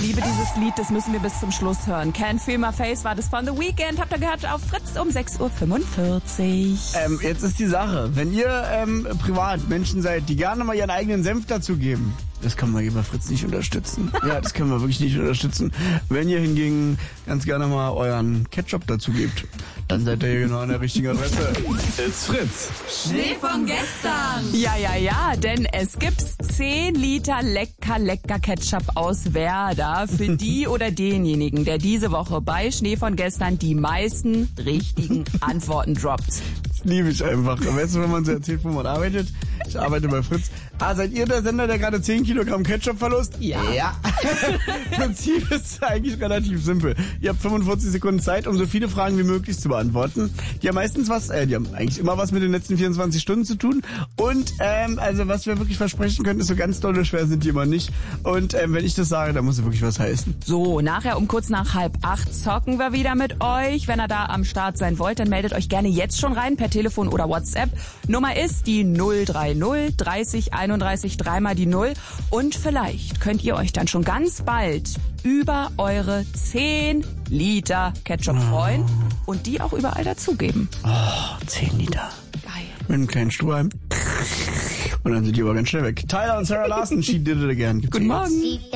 liebe dieses Lied, das müssen wir bis zum Schluss hören. Can't Feel My Face war das von The Weeknd. Habt ihr gehört auf Fritz um 6.45 Uhr. Jetzt ist die Sache, wenn ihr privat Menschen seid, die gerne mal ihren eigenen Senf dazugeben, das kann man hier bei Fritz nicht unterstützen. Ja, das können wir wirklich nicht unterstützen. Wenn ihr hingegen ganz gerne mal euren Ketchup dazu gebt, dann seid ihr hier genau an der richtigen Adresse. It's Fritz. Schnee von gestern. Ja, denn es gibt 10 Liter lecker Ketchup aus Werder für die oder denjenigen, der diese Woche bei Schnee von gestern die meisten richtigen Antworten droppt. Das liebe ich einfach. Weißt du, wenn man so erzählt, wo man arbeitet? Ich arbeite bei Fritz. Seid ihr der Sender, der gerade 10 Kilogramm Ketchup verlost? Ja. Prinzip ist eigentlich relativ simpel. Ihr habt 45 Sekunden Zeit, um so viele Fragen wie möglich zu beantworten. Die haben meistens die haben eigentlich immer was mit den letzten 24 Stunden zu tun. Und, also was wir wirklich versprechen können, ist so ganz dolle schwer sind die immer nicht. Und, wenn ich das sage, dann muss es wirklich was heißen. So, nachher um kurz nach 7:30 zocken wir wieder mit euch. Wenn ihr da am Start sein wollt, dann meldet euch gerne jetzt schon rein per Telefon oder WhatsApp. Nummer ist die 030 30 31 3 mal die 0. Und vielleicht könnt ihr euch dann schon ganz bald über eure 10 Liter Ketchup freuen und die auch überall dazugeben. 10 Liter. Geil. Mit einem kleinen Strohhalm. Und dann sind die aber ganz schnell weg. Tyler und Sarah Larson, She Did It Again. Guten Morgen.